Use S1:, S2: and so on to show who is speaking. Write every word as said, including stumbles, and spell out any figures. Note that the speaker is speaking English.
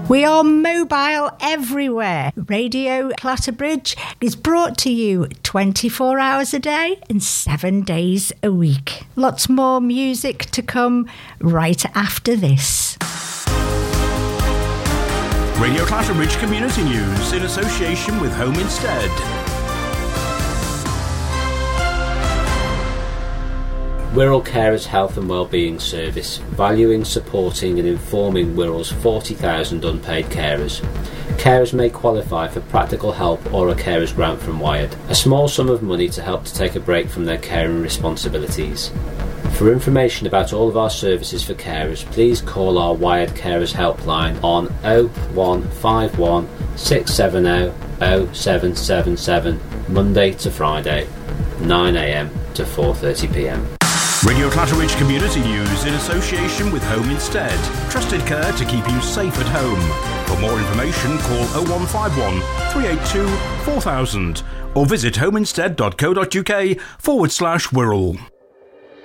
S1: We are mobile everywhere. Radio Clatterbridge is brought to you twenty-four hours a day and seven days a week. Lots more music to come right after this.
S2: Radio Clatterbridge Community News in association with Home Instead.
S3: Wirral Carers Health and Wellbeing Service, valuing, supporting and informing Wirral's forty thousand unpaid carers. Carers may qualify for practical help or a carers grant from Wired, a small sum of money to help to take a break from their caring responsibilities. For information about all of our services for carers, please call our Wired Carers helpline on oh one five one, six seven oh, oh seven seven seven, Monday to Friday, nine a m to four thirty p m.
S2: Radio Clatterbridge Community News in association with Home Instead. Trusted care to keep you safe at home. For more information, call oh one five one, three eight two, four thousand or visit homeinstead.co.uk forward slash Wirral.